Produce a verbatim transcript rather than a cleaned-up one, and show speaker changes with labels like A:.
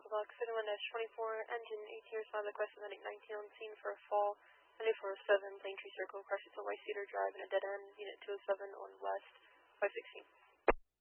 A: Delta Box, thirty-one dash twenty-four, engine eighteen respond to request medic nineteen on scene for a fall, Sunday four oh seven, Plane Tree Circle, Crush to White Cedar Drive, and a dead end, unit two oh seven on west, five sixteen.